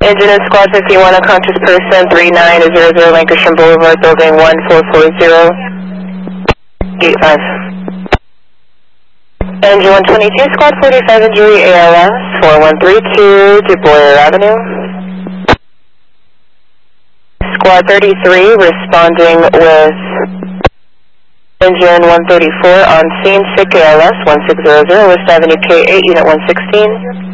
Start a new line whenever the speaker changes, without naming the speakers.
Engine in Squad 51, unconscious person, 3900 Lancashire Boulevard, building 1440, gate 5. Engine 122, Squad 45, injury ALS, 4132, DuBois Avenue. Squad 33, responding with Engine 134 on scene, sick ALS, 1600, West Avenue K8, Unit 116.